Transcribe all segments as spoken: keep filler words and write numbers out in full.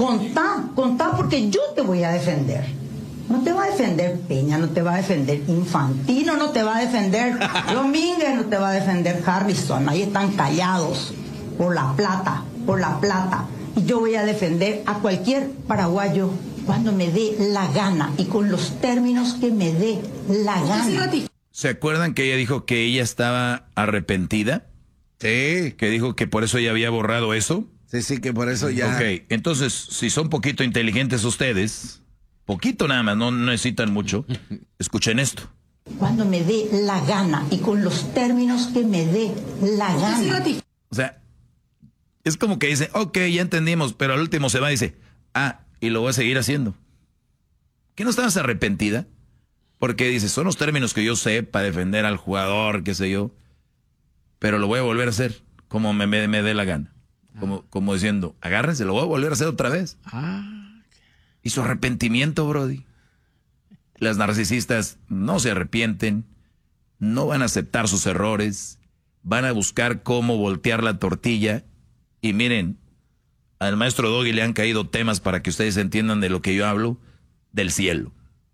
Contá, contá porque yo te voy a defender. No te va a defender Peña, no te va a defender Infantino, no te va a defender Domínguez, no te va a defender Harrison. Ahí están callados por la plata, por la plata. Y yo voy a defender a cualquier paraguayo cuando me dé la gana y con los términos que me dé la gana. ¿Se acuerdan que ella dijo que ella estaba arrepentida? Sí. Que dijo que por eso ella había borrado eso. Sí, sí, que por eso ya... Ok, entonces, si son poquito inteligentes ustedes, poquito nada más, no necesitan mucho, escuchen esto. Cuando me dé la gana y con los términos que me dé la gana. O sea, es como que dice, ok, ya entendimos, pero al último se va y dice, ah, y lo voy a seguir haciendo. ¿Qué no estabas arrepentida? Porque dice, son los términos que yo sé para defender al jugador, qué sé yo, pero lo voy a volver a hacer como me, me, me dé la gana. Como, como diciendo, agárrense, lo voy a volver a hacer otra vez. Ah, Y su arrepentimiento, Brody. Las narcisistas no se arrepienten, no van a aceptar sus errores, van a buscar cómo voltear la tortilla. Y miren, al maestro Doggy le han caído temas para que ustedes entiendan de lo que yo hablo, del cielo.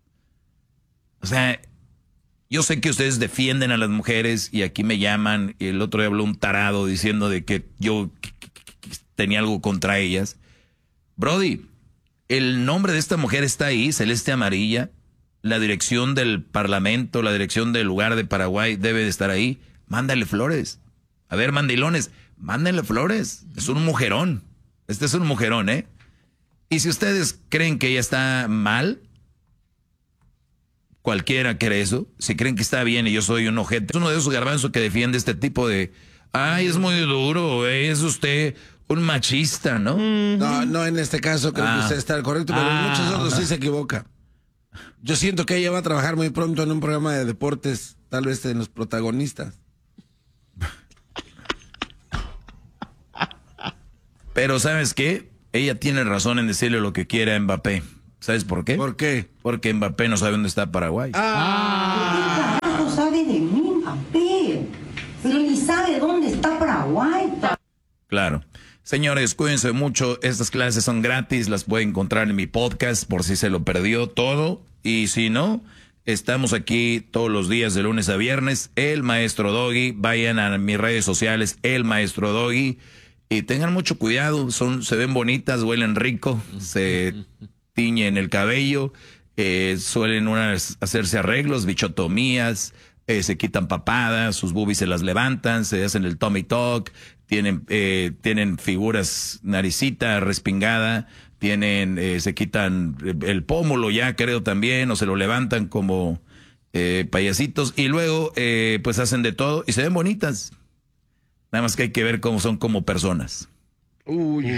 O sea, yo sé que ustedes defienden a las mujeres y aquí me llaman, y el otro día habló un tarado diciendo de que yo tenía algo contra ellas. Brody, el nombre de esta mujer está ahí, celeste amarilla. La dirección del parlamento, la dirección del lugar de Paraguay debe de estar ahí. Mándale flores. A ver, mandilones, mándenle flores. Es un mujerón. Este es un mujerón, ¿eh? Y si ustedes creen que ella está mal, cualquiera cree eso. Si creen que está bien y yo soy un ojete, es uno de esos garbanzos que defiende este tipo de... Ay, es muy duro, es usted un machista, ¿no? No, no, en este caso creo Ah. que usted está correcto, pero en Ah. muchos otros sí se equivoca. Yo siento que ella va a trabajar muy pronto en un programa de deportes, tal vez en los protagonistas. Pero ¿sabes qué? Ella tiene razón en decirle lo que quiere a Mbappé. ¿Sabes por qué? ¿Por qué? Porque Mbappé no sabe dónde está Paraguay. Ah. ¿Qué carajo sabe de mí, Mbappé? Pero ni sabe dónde está Paraguay. Claro. Señores, cuídense mucho. Estas clases son gratis. Las pueden encontrar en mi podcast por si se lo perdió todo. Y si no, estamos aquí todos los días de lunes a viernes. El Maestro Doggy. Vayan a mis redes sociales, El Maestro Doggy. Y tengan mucho cuidado. Son, se ven bonitas, huelen rico, se tiñen el cabello, eh, suelen unas hacerse arreglos, bichotomías, eh, se quitan papadas, sus boobies se las levantan, se hacen el tummy tuck, tienen, eh, tienen figuras, naricita respingada, tienen, eh, se quitan el pómulo ya creo también, o se lo levantan como eh, payasitos, y luego eh, pues hacen de todo y se ven bonitas. Nada más que hay que ver cómo son como personas. Uy.